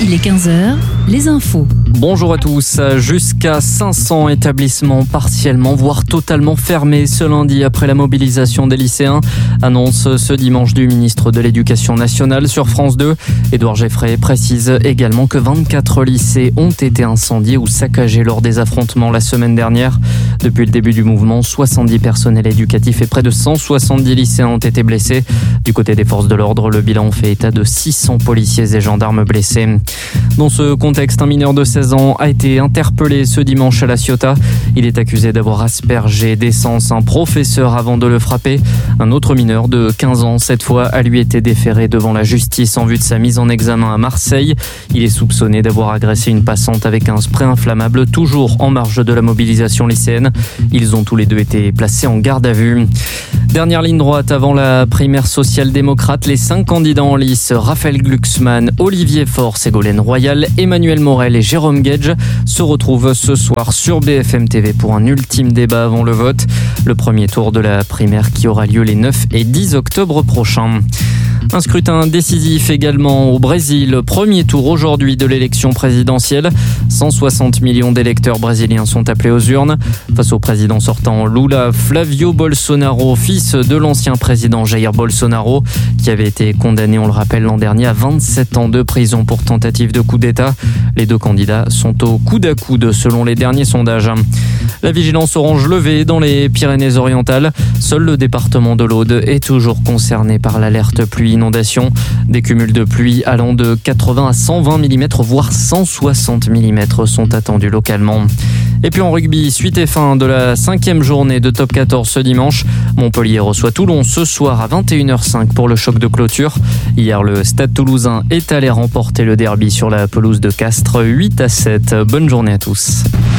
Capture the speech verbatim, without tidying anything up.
Il est quinze heures, les infos. Bonjour à tous. Jusqu'à cinq cents établissements partiellement, voire totalement fermés ce lundi après la mobilisation des lycéens. Annonce ce dimanche du ministre de l'Éducation nationale sur France deux. Édouard Geffray précise également que vingt-quatre lycées ont été incendiés ou saccagés lors des affrontements la semaine dernière. Depuis le début du mouvement, soixante-dix personnels éducatifs et près de cent soixante-dix lycéens ont été blessés. Du côté des forces de l'ordre, le bilan fait état de six cents policiers et gendarmes blessés. Dans ce contexte, un mineur de seize ans a été interpellé ce dimanche à La Ciotat. Il est accusé d'avoir aspergé d'essence un professeur avant de le frapper. Un autre mineur de quinze ans, cette fois, a lui été déféré devant la justice en vue de sa mise en examen à Marseille. Il est soupçonné d'avoir agressé une passante avec un spray inflammable, toujours en marge de la mobilisation lycéenne. Ils ont tous les deux été placés en garde à vue. Dernière ligne droite avant la primaire social-démocrate, les cinq candidats en lice, Raphaël Glucksmann, Olivier Faure, Ségolène Royal, Emmanuel Morel et Jérôme Guedj se retrouvent ce soir sur B F M T V pour un ultime débat avant le vote. Le premier tour de la primaire qui aura lieu les neuf et dix octobre prochains. Un scrutin décisif également au Brésil. Premier tour aujourd'hui de l'élection présidentielle. cent soixante millions d'électeurs brésiliens sont appelés aux urnes. Face au président sortant Lula, Flavio Bolsonaro, fils de l'ancien président Jair Bolsonaro, qui avait été condamné, on le rappelle, l'an dernier à vingt-sept ans de prison pour tentative de coup d'État. Les deux candidats sont au coude à coude selon les derniers sondages. La vigilance orange levée dans les Pyrénées-Orientales. Seul le département de l'Aude est toujours concerné par l'alerte pluie-inondation. Des cumuls de pluie allant de quatre-vingts à cent vingt millimètres, voire cent soixante millimètres sont attendus localement. Et puis en rugby, suite et fin de la cinquième journée de Top quatorze ce dimanche. Montpellier reçoit Toulon ce soir à vingt et une heures cinq pour le choc de clôture. Hier, le Stade Toulousain est allé remporter le derby sur la pelouse de Castres huit à sept. Bonne journée à tous.